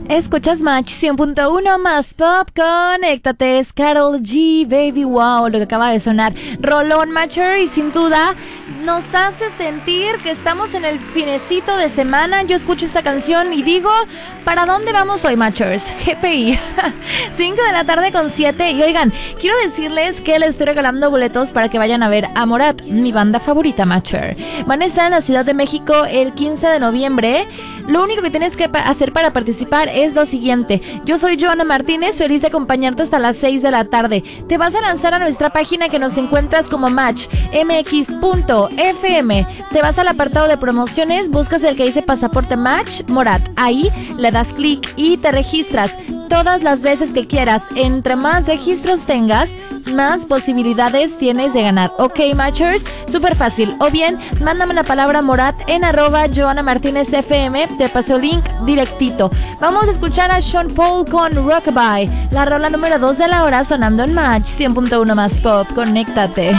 Escuchas Match 100.1 más pop, conéctate, es Karol G, Baby Wow, lo que acaba de sonar, rolón Matcher, y sin duda nos hace sentir que estamos en el finecito de semana. Yo escucho esta canción y digo, ¿para dónde vamos hoy, Matchers? GPI, 5 de la tarde con 7, y oigan, quiero decirles que les estoy regalando boletos para que vayan a ver a Morat, mi banda favorita, Matcher. Van a estar en la Ciudad de México el 15 de noviembre. Lo único que tienes que hacer para participar es lo siguiente. Yo soy Joana Martínez, feliz de acompañarte hasta las 6 de la tarde. Te vas a lanzar a nuestra página que nos encuentras como matchmx.fm. Te vas al apartado de promociones, buscas el que dice Pasaporte Match Morat. Ahí le das clic y te registras todas las veces que quieras. Entre más registros tengas, más posibilidades tienes de ganar. Ok, Matchers, súper fácil. O bien, mándame la palabra Morat en @JoanaMartinezFM. Te paso el link directito. Vamos a escuchar a Sean Paul con Rockabye, la rola número 2 de la hora, sonando en Match 100.1 más pop. Conéctate.